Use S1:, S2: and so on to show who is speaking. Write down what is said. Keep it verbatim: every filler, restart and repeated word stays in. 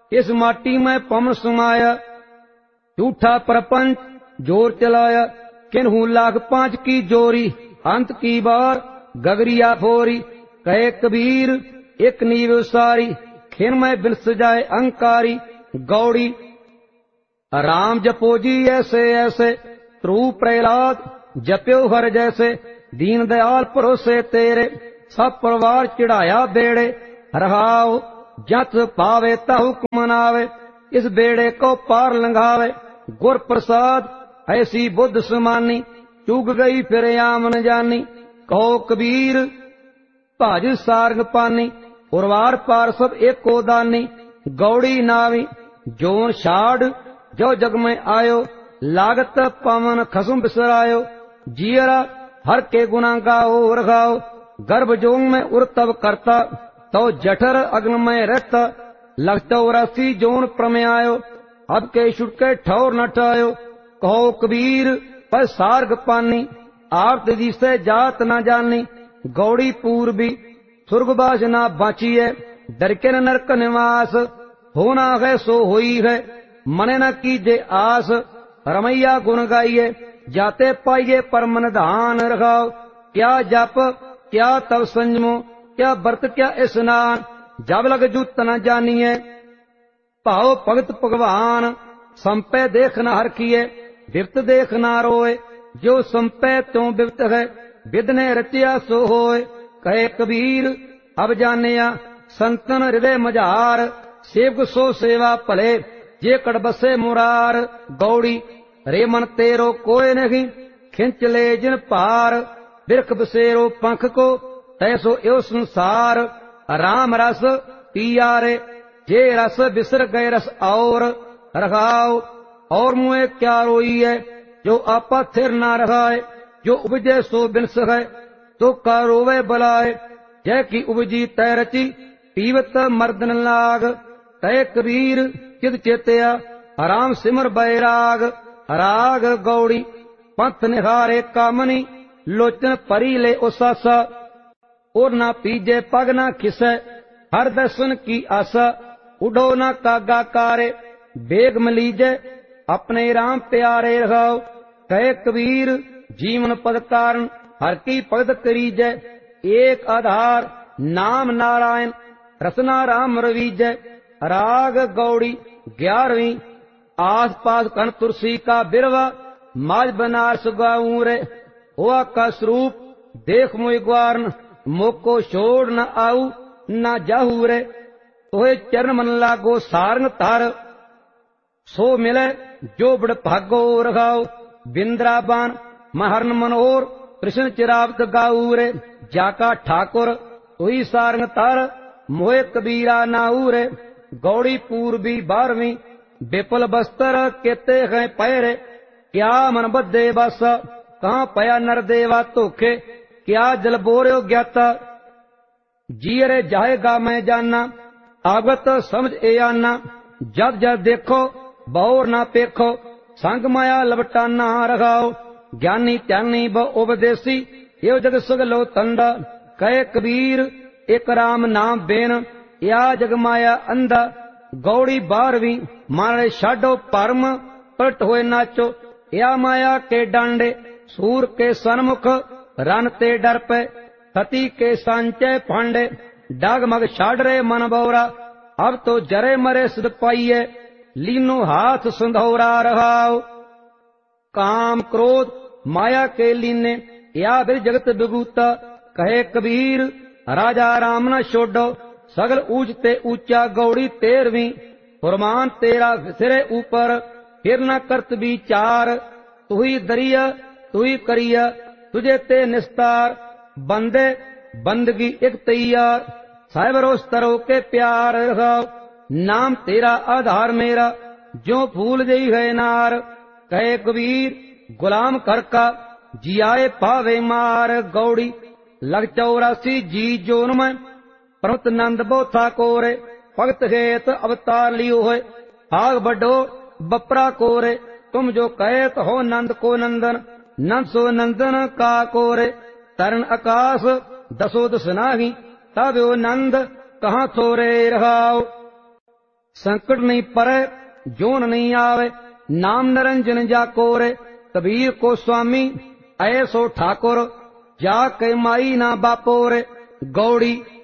S1: इस माटी में पवन समाया, झूठा प्रपंच जोर चलाया। किन्हू लाख पांच की जोरी, अंत की बार गगरिया फोरी। कहे कबीर एक नीव सारी, खिन में बिलस जाए अंकारी। गौड़ी राम जपो जी ऐसे ऐसे, ध्रुव प्रहलाद जप्यो हर जैसे। दीन दयाल भरोसे तेरे, सब परिवार चढ़ाया बेड़े। रहाओ जत पावे तहुक मनावे, इस बेड़े को पार लंघावे। गुर प्रसाद ऐसी बुद्ध समानी, चुग गई फिर आम न जानी। कहो कबीर भज सारंग पानी, उर्वार पार सब एको दानी। गौड़ी नावी जोन छाड़, जो जग में आयो। लागत पावन खसुम बिसरायो, जियरा हर के गुना गाओ रखाओ। गर्भ जोंग में उर्तव करता, तो जठर अग्न में रहता। लख चौरासी जोन प्रमेयायो, अब के छुटके ठौर न टायो। कहो कबीर पर सार्ग पानी, आर्त जिसे जात न जानी। गौड़ी पूर्वी सुर्गवास न बाचिए, डर के न नरक निवास। होना है सो होई है, मने न कीजे आस। रमैया गुण गाइए, जाते पाइए परमन धान रखाओ। क्या जप क्या तव संजमो, क्या व्रत क्या स्नान। जब लग जुत न जानिए, भाव भगत भगवान। संपे देख न हरखिए, बिरत देख न रोए। जो संपे त्यों बिरत है, विद ने रचिया सो होए। कहे कबीर अब जानिया, संतन हृदय मझार। सेवक सो सेवा भले, जे कड़ बसे मुरार। गौड़ी रे मन तेरो कोय नहीं, खिंच ले जिन पार। बिरख बसेरो पंख को, तैसो यो संसार। राम रस पिया रे, जे रस बिसर गए रस और। रखाओ और मुए क्या रोई है, जो आपा थिर ना रखाए। जो उपजे सो बिनस है, तो का रोवे बलाए। जय की उपजी तय रची, पीवत मर्दन लाग। तय कबीर चिद चेतया, राम सिमर बैराग। राग गौड़ी पंथ निहारे कामनी, लोचन परी ले उसासा। और ना पीजे पग ना खिसे, हर दर्शन की आशा। उडो ना कागा कारे, बेग मलीजे अपने राम प्यारे रखाओ। कहे कबीर जीवन पद कारण, हर की भगत करीजय। एक आधार नाम नारायण, रसना राम रवीजय। राग गौड़ी ग्यारहवीं आस पास कन तुलसी का बिरवा। माज बनारस गाऊं रे, हुआ का स्वरूप देख मुई ग्वारन। मोको छोड़ न आऊ न जाहू रे, तोहे चरण मन लागो सारंग तार। सो मिले जो बड़ भागो रखाओ। बिंद्राबान महरन मनोर, कृष्ण चिरावत गाऊ रे। जाका ठाकुर तुही सारंग तार, मोहे कबीरा नाऊ रे। गौड़ी पूर्वी बारहवीं विपुल बस्तर, केते हैं पैरे। क्या मन बद्धे बस, कहाँ पया नर देवा धोखे। क्या जल बोर्यो ज्ञाता, जियरे जाएगा मैं जानना। आगत समझ ए आना, जब जब देखो बौर ना पेखो। संग माया लबटाना रखाओ, ज्ञानी त्यानी ब उपदेसी। यो जग सगलो तंदा, कहे कबीर एक राम नाम बेन। या जग माया अंधा। गौड़ी बारहवीं मारे छाडो परम, पलट होए नाचो। या माया के डांडे, सूर के सन्मुख रन ते डर पे। सती के सांचे फांडे, डागमग छाड़ रे मन बौरा। अब तो जरे मरे सुध पाइये, लीनो हाथ संधौरा रहाओ। काम क्रोध माया के लीने, या फिर जगत बिगूता। कहे कबीर राजा राम न छोड़ो, सगल ऊंचते ऊंचा। गौड़ी तेरहवीं फुरमान तेरा सिरे ऊपर, फिर न करत विचार। तू ही दरिया तू ही करिया, तुझे ते निस्तार। बंदे बंदगी एक तैयार, साहिब रोज तरो के प्यार रखाओ। नाम तेरा आधार मेरा, जो फूल जई है नार। कहे कबीर गुलाम कर का, जियाए पावे मार। गौड़ी लग चौरासी जी जोन में, परमत नंद बोथा कोरे। भगत हेत अवतार लियो है, भाग बडो बपरा कोरे। तुम जो कहत हो नंद को नंदन, नंद सो नंदन का कोरे। तरण आकाश दसो दस नाही, तब वो नंद कहाँ थोरे रहाओ। संकट नहीं परे जोन नहीं आवे, नाम निरंजन जा कोरे। कबीर को स्वामी ऐसो ठाकुर, जा के माई ना बापोरे। गौड़ी